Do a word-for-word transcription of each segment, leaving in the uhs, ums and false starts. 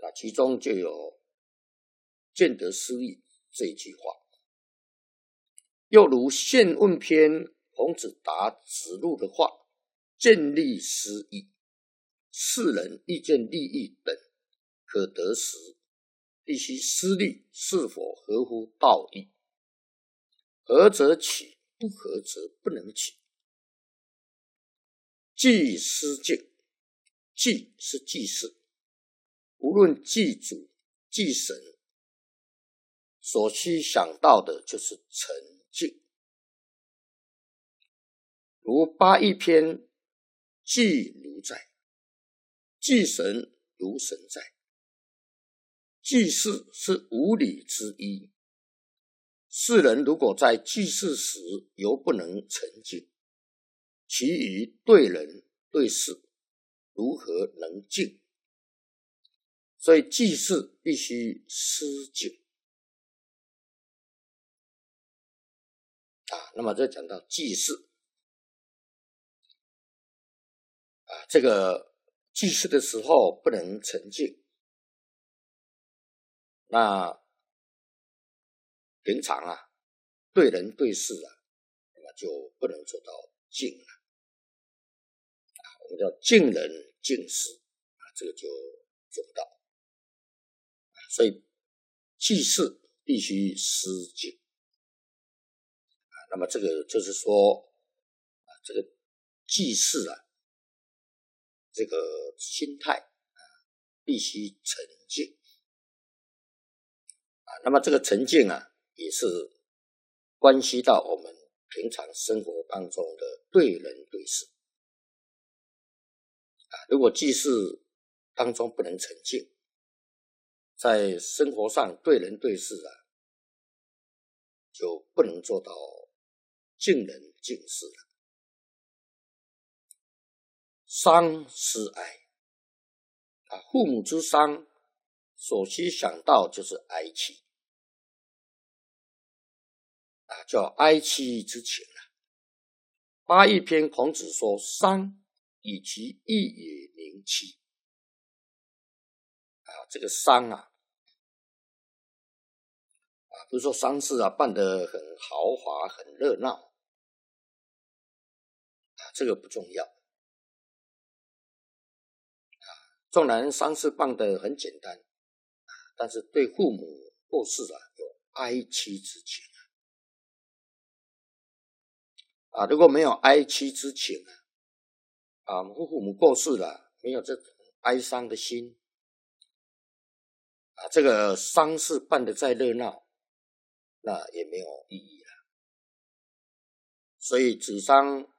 那其中就有见得失义这一句话。又如宪问篇，孔子答子路的话，见利失义，世人意见利益等可得时，必须思虑是否合乎道义，合则起，不合则不能起。祭司敬，祭是祭祀，无论祭祖祭神，所需想到的就是诚敬。如八义篇，祭如在，祭神如神在。祭祀是无礼之一，世人如果在祭祀时犹不能诚敬，其余对人对事如何能敬？所以祭祀必须思敬啊。那么这讲到祭祀啊，这个祭祀的时候不能诚敬，那平常啊对人对事啊，那么就不能做到敬了。我们叫敬人敬事啊，这个就做不到。所以祭祀必须思敬啊。那么这个就是说啊，这个祭祀啊，这个心态啊，必须诚敬啊。那么这个诚敬啊，也是关系到我们平常生活当中的对人对事。如果祭祀当中不能诚敬，在生活上对人对事啊，就不能做到敬人敬事了。丧思哀啊，父母之丧，所需想到就是哀戚啊，叫哀戚之情啊。八义篇孔子说：“丧以其义也宁戚。”啊，这个丧啊，啊，不是说丧事啊办得很豪华、很热闹，啊，这个不重要。啊，纵然丧事办得很简单，啊，但是对父母过世啊有哀戚之情啊。啊，如果没有哀戚之情啊，啊，父母过世了，没有这种哀伤的心啊，这个丧事办得再热闹，那也没有意义了。所以子商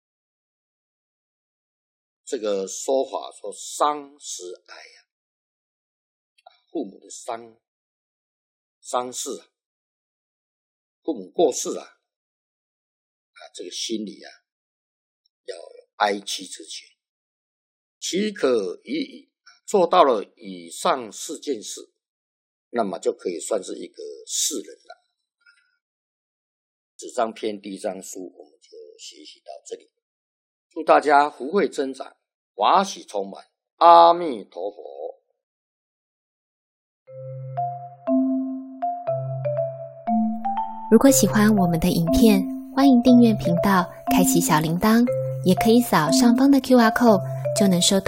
这个说法说丧思哀啊，父母的丧丧事啊，父母过世啊，啊，这个心里啊要有哀戚之情，岂可已矣。做到了以上四件事，那么就可以算是一个士人了。子张篇第一章书我们就学习到这里，祝大家福慧增长，法喜充满，阿弥陀佛。 如果喜欢我们的影片，欢迎订阅频道，开启小铃铛，也可以扫上方的 Q R code，就能收到